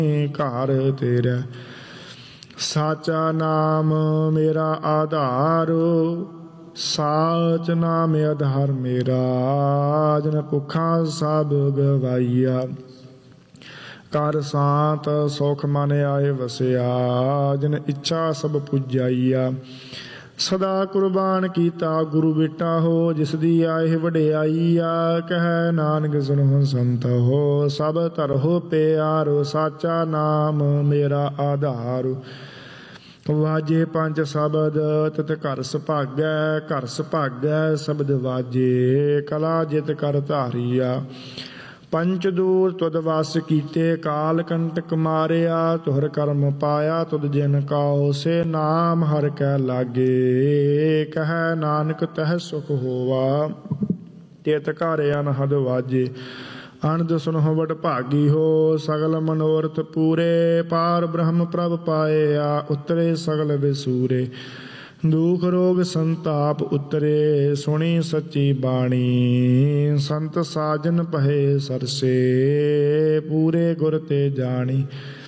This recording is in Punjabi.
ਘਰ ਤੇਰਾ। ਸਾਚਾ ਨਾਮ ਮੇਰਾ ਆਧਾਰ, ਸਾਚ ਨਾਮ ਆਧਾਰ ਮੇਰਾ। ਜਨ ਭੁੱਖਾਂ ਸਭ ਗਵਾਈਆ, ਕਰ ਸਾਤ ਸੁਖ ਮਨ ਆਏ ਵਸਿਆ। ਜਿਨ ਇੱਛਾ ਸਭ ਪੁਜਾਈਆ, ਸਦਾ ਕੁਰਬਾਨ ਕੀਤਾ ਗੁਰੂ ਬੇਟਾ ਹੋ। ਜਿਸ ਦੀ ਆਏ ਵਡਿਆਈਆ, ਕਹਿ ਨਾਨਕ ਸੁਣੋ ਸੰਤ ਹੋ। ਸਭ ਧਰੋ ਪਿਆਰੋ, ਸਾਚਾ ਨਾਮ ਮੇਰਾ ਆਧਾਰ। ਵਾਜੇ ਪੰਜ ਸ਼ਬਦ ਤਿਤ ਘਰ ਸੁਭਾਗੈ, ਘਰ ਸੁਭਾਗੈ ਸ਼ਬਦ ਵਾਜੇ। ਕਲਾ ਜਿਤ ਕਰ ਧਾਰੀਆ, ਪੰਚ ਦੂਰ ਤੁਧ ਵਸ ਕੀਤੇ। ਕਾਲ ਕੰਟਕ ਮਾਰਿਆ, ਤੁਹਰ ਕਰਮ ਪਾਇਆ। ਤੁਧ ਜਿਨ ਕਾਉ ਸੇ ਨਾਮ ਹਰਿ ਕੈ ਲਾਗੇ। ਕਹਿ ਨਾਨਕ ਤਹ ਸੁਖ ਹੋਵਾ, ਤਿਤ ਘਰ ਅਨਹਦ ਵਾਜੇ। ਅਨੰਦ ਸੁਨਹੁ ਵਡ ਭਾਗੀ ਹੋ, ਸਗਲ ਮਨੋਰਥ ਪੂਰੇ। ਪਾਰ ਬ੍ਰਹਮ ਪ੍ਰਭ ਪਾਇਆ, ਉਤਰੇ ਸਗਲ ਵਿਸੂਰੇ। ਦੁਖ ਰੋਗ ਸੰਤਾਪ ਉਤਰੇ, ਸੁਣੀ ਸੱਚੀ ਬਾਣੀ। ਸੰਤ ਸਾਜਨ ਪਹੇ ਸਰਸੇ, ਪੂਰੇ ਗੁਰ ਤੇ ਜਾਣੀ।